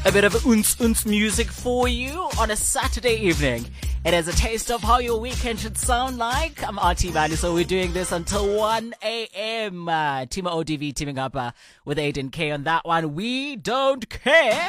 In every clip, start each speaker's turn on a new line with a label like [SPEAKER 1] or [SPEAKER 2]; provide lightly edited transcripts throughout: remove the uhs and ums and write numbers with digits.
[SPEAKER 1] A bit of uns music for you on a Saturday evening. It is a taste of how your weekend should sound like. I'm RT Valley, so we're doing this until 1 a.m. Team ODV teaming up with Aiden K on that one. We don't care.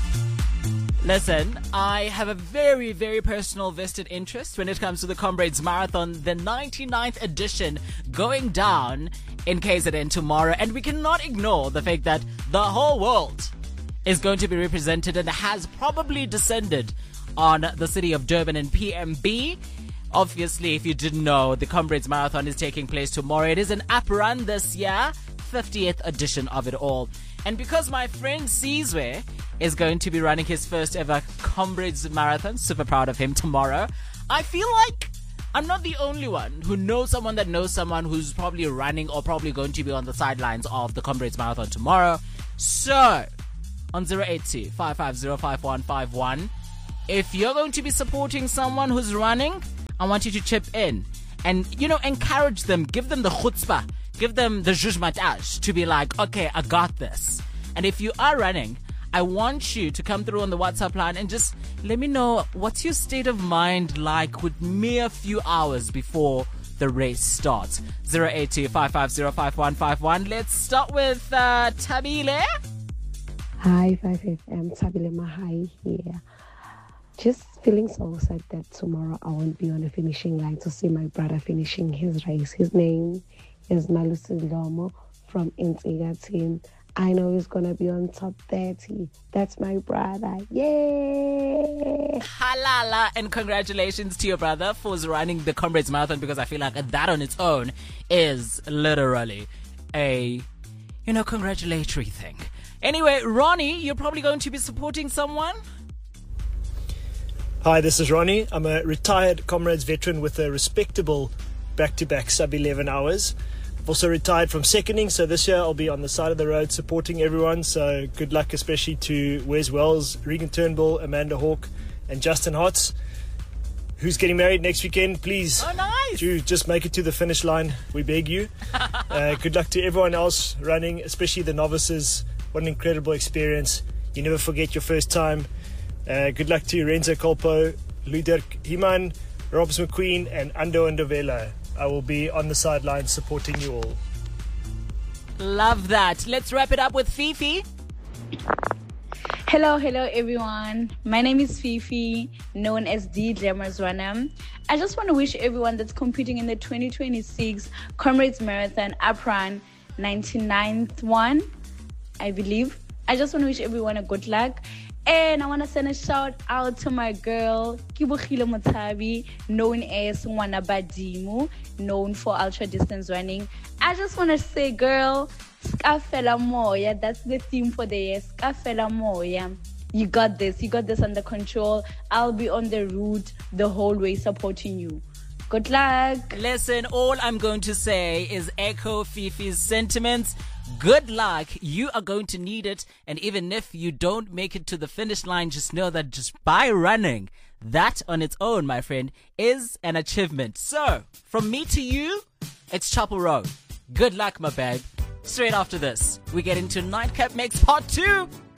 [SPEAKER 1] Listen, I have a very, very personal vested interest when it comes to the Comrades Marathon, the 99th edition going down in KZN tomorrow. And we cannot ignore the fact that the whole world is going to be represented and has probably descended on the city of Durban and PMB. Obviously, if you didn't know, the Comrades Marathon is taking place tomorrow. It is an app run this year, 50th edition of it all. And because my friend Sizwe is going to be running his first ever Comrades Marathon, super proud of him tomorrow, I feel like I'm not the only one who knows someone that knows someone who's probably running or probably going to be on the sidelines of the Comrades Marathon tomorrow. So, on 082-550-5151, if you're going to be supporting someone who's running, I want you to chip in and, encourage them, give them the chutzpah, give them the zhuzhmatash to be like, okay, I got this. And if you are running, I want you to come through on the WhatsApp line and just let me know what's your state of mind like with mere few hours before the race starts. 082-550-5151. Let's start with Tabile.
[SPEAKER 2] Hi, 5FM, Tabile Mahai here. Just feeling so sad that tomorrow I won't be on the finishing line to see my brother finishing his race. His name is Malusi Lomo from Intiga team. I know he's going to be on top 30. That's my brother. Yay!
[SPEAKER 1] Halala, and congratulations to your brother for running the Comrades Marathon, because I feel like that on its own is literally a, congratulatory thing. Anyway, Ronnie, you're probably going to be supporting someone?
[SPEAKER 3] Hi, this is Ronnie. I'm a retired Comrades veteran with a respectable back-to-back sub-11 hours. I've also retired from seconding, so this year I'll be on the side of the road supporting everyone. So good luck, especially to Wes Wells, Regan Turnbull, Amanda Hawke, and Justin Hotz, who's getting married next weekend. Please, do just make it to the finish line. We beg you. Good luck to everyone else running, especially the novices. What an incredible experience. You never forget your first time. Good luck to Renzo Colpo, Ludirk Himan, Robs McQueen, and Ando Ndovela. I will be on the sidelines supporting you all.
[SPEAKER 1] Love that. Let's wrap it up with Fifi.
[SPEAKER 4] Hello everyone. My name is Fifi, known as D Glamorous Runner. I just want to wish everyone that's competing in the 2026 Comrades Marathon Apran 99th one, I believe. I just want to wish everyone a good luck. And I want to send a shout out to my girl, Kibukhile Mutabi, known as Mwana Badimu, known for ultra distance running. I just want to say, girl, Skafela Moya, that's the theme for the year, Skafela Moya. You got this under control. I'll be on the route the whole way supporting you. Good luck.
[SPEAKER 1] Listen, all I'm going to say is echo Fifi's sentiments. Good luck. You are going to need it. And even if you don't make it to the finish line, just know that just by running, that on its own, my friend, is an achievement. So, from me to you, it's Chapel Road. Good luck, my babe. Straight after this, we get into Nightcap Mix Part 2.